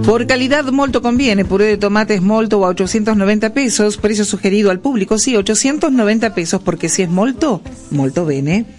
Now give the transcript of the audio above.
Por calidad molto conviene, puré de tomates molto a 890 pesos, precio sugerido al público, sí, 890 pesos, porque si es molto, molto bene.